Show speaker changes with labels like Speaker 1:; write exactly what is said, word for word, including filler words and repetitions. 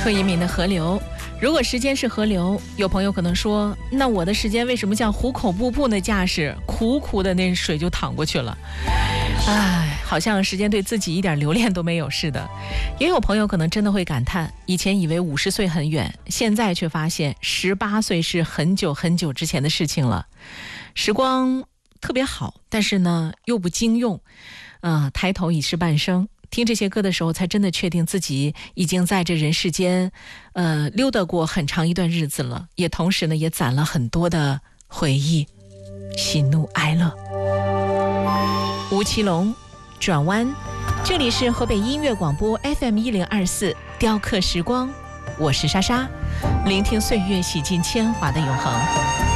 Speaker 1: 柯以敏的河流。如果时间是河流，有朋友可能说，那我的时间为什么像虎口瀑布那架势，苦苦的那水就淌过去了？唉，好像时间对自己一点留恋都没有似的。也有朋友可能真的会感叹，以前以为五十岁很远，现在却发现十八岁是很久很久之前的事情了。时光特别好，但是呢又不经用，呃，抬头已是半生。听这些歌的时候，才真的确定自己已经在这人世间，呃，溜达过很长一段日子了，也同时呢，也攒了很多的回忆，喜怒哀乐。吴奇隆，转弯，这里是河北音乐广播 F M 一零二四，雕刻时光，我是莎莎，聆听岁月洗尽铅华的永恒。